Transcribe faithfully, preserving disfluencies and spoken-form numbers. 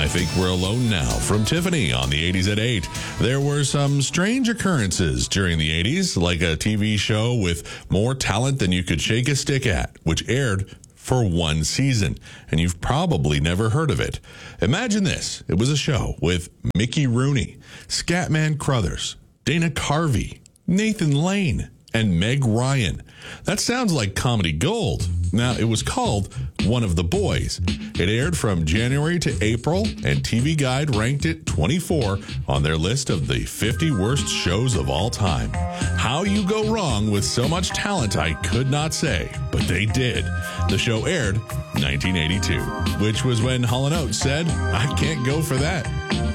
I Think We're Alone Now from Tiffany on the eighties at eight. There were some strange occurrences during the eighties, like a T V show with more talent than you could shake a stick at, which aired for one season, and you've probably never heard of it. Imagine this. It was a show with Mickey Rooney, Scatman Crothers, Dana Carvey, Nathan Lane, and Meg Ryan. That sounds like comedy gold. Now, it was called One of the Boys. It aired from January to April, and T V Guide ranked it twenty-four on their list of the fifty worst shows of all time. How you go wrong with so much talent, I could not say, but they did. The show aired nineteen eighty-two, which was when Hall and Oates said, "I can't go for that."